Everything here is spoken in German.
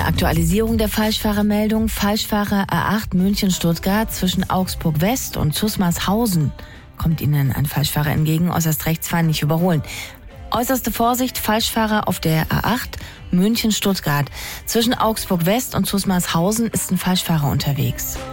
Aktualisierung der Falschfahrermeldung. Falschfahrer A8 München-Stuttgart zwischen Augsburg West und Zusmarshausen. Kommt Ihnen ein Falschfahrer entgegen, äußerst rechts fahren, nicht überholen. Äußerste Vorsicht, Falschfahrer auf der A8 München-Stuttgart. Zwischen Augsburg West und Zusmarshausen ist ein Falschfahrer unterwegs.